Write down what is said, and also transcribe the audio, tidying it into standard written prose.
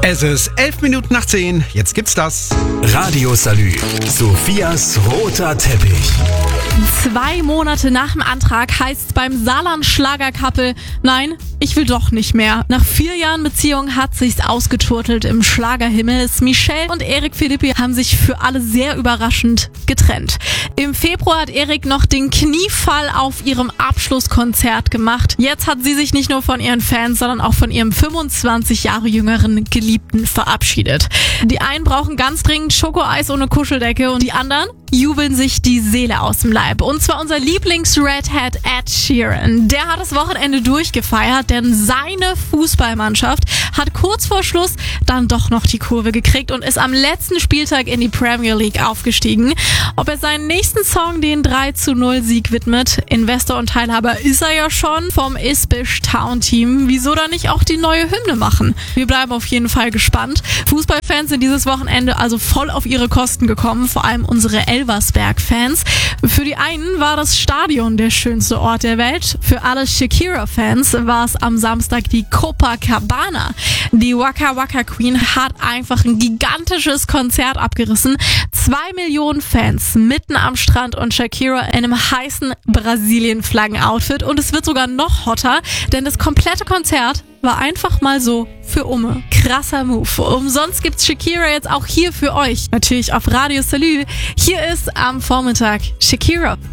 Es ist 11:11. Jetzt gibt's das. Radio Salü. Sophias roter Teppich. 2 Monate nach dem Antrag heißt's beim Saarland-Schlager-Couple, nein, ich will doch nicht mehr. Nach 4 Jahren Beziehung hat sich's ausgeturtelt im Schlagerhimmel. Michelle und Erik Philippi haben sich für alle sehr überraschend getrennt. Im Februar hat Erik noch den Kniefall auf ihrem Abschlusskonzert gemacht. Jetzt hat sie sich nicht nur von ihren Fans, sondern auch von ihrem 25 Jahre jüngeren Geliebten verabschiedet. Die einen brauchen ganz dringend Schokoeis ohne Kuscheldecke und die anderen jubeln sich die Seele aus dem Leib. Und zwar unser Lieblings-Redhead Ed Sheeran. Der hat das Wochenende durchgefeiert, denn seine Fußballmannschaft hat kurz vor Schluss dann doch noch die Kurve gekriegt und ist am letzten Spieltag in die Premier League aufgestiegen. Ob er seinen nächsten Song den 3-0-Sieg widmet, Investor und Teilhaber ist er ja schon vom Isbish Town Team. Wieso dann nicht auch die neue Hymne machen? Wir bleiben auf jeden Fall gespannt. Fußballfans sind dieses Wochenende also voll auf ihre Kosten gekommen, vor allem unsere Elversberg-Fans. Für die einen war das Stadion der schönste Ort der Welt. Für alle Shakira-Fans war es am Samstag die Copacabana. Die Waka Waka Queen hat einfach ein gigantisches Konzert abgerissen. 2 Millionen Fans mitten am Strand und Shakira in einem heißen Brasilien-Flaggen-Outfit. Und es wird sogar noch hotter, denn das komplette Konzert war einfach mal so für Umme. Krasser Move. Umsonst gibt's Shakira jetzt auch hier für euch. Natürlich auf Radio Salü. Hier ist am Vormittag Shakira.